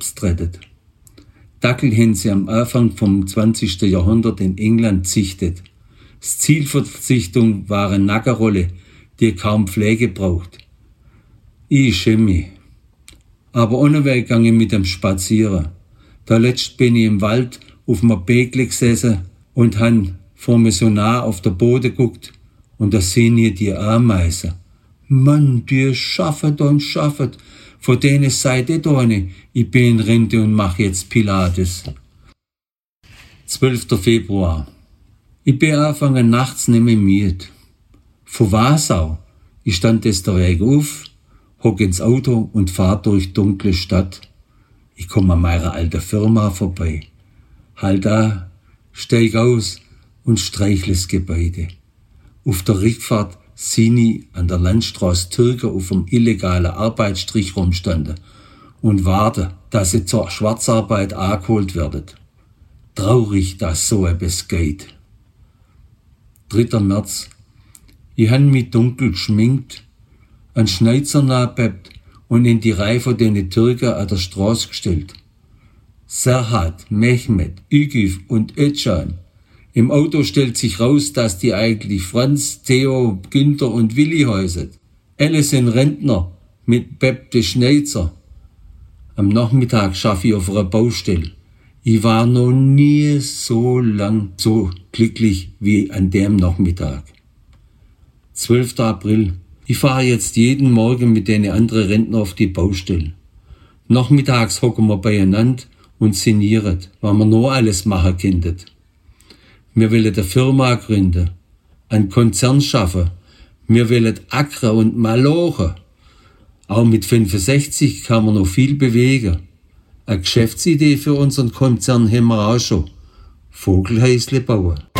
Arzt rettet. Dackel haben sie am Anfang vom 20. Jahrhundert in England züchtet. Das Ziel für die Züchtung war eine Nackerrolle, die kaum Pflege braucht. Ich schäme mich. Aber ohne Weg gang ich mit dem Spazieren. Da letzt bin ich im Wald auf einem Begle gesessen und han vor mir so nah auf der Boden guckt und da sehen ich die Ameisen. Mann, die schaffet und schaffet. Von denen seid ihr da nicht. Ich bin in Rente und mach jetzt Pilates. 12. Februar. Ich bin angefangen nachts nicht mehr müde. Von Wasau. Ich stand des der Weg auf, hock ins Auto und fahr durch dunkle Stadt. Ich komme an meiner alten Firma vorbei. Halt da, steig aus und streichle das Gebäude. Auf der Rückfahrt seh ich an der Landstraße Türken auf einem illegalen Arbeitsstrich rumstanden und warte, dass sie zur Schwarzarbeit angeholt werden. Traurig, dass so etwas geht. 3. März. Ich han mich dunkel geschminkt, an Schneizer nachbebt und in die Reihe von den Türken an der Straße gestellt. Serhat, Mehmet, Ügüf und Özcan. Im Auto stellt sich raus, dass die eigentlich Franz, Theo, Günther und Willi heißen. Alle sind Rentner mit Beb de Schneizer. Am Nachmittag schaffe ich auf einer Baustelle. Ich war noch nie so lang so glücklich wie an dem Nachmittag. 12. April. Ich fahre jetzt jeden Morgen mit den anderen Rentner auf die Baustelle. Nachmittags hocken wir beieinander und sinnieren, was wir noch alles machen könnten. Wir wollen eine Firma gründen, einen Konzern schaffen. Wir wollen ackern und malochen. Auch mit 65 kann man noch viel bewegen. Eine Geschäftsidee für unseren Konzern haben wir auch schon. Vogelhäusle bauen.